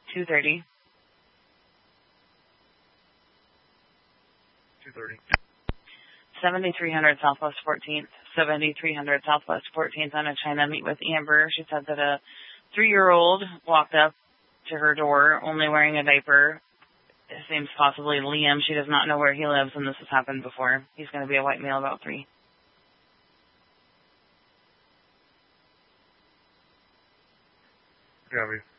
230. 230. 7300 Southwest 14th. 7300 Southwest 14th on a China. Meet with Amber. She said that a 3-year-old walked up to her door only wearing a diaper. His name's possibly Liam. She does not know where he lives, and this has happened before. He's going to be a white male about 3. Copy.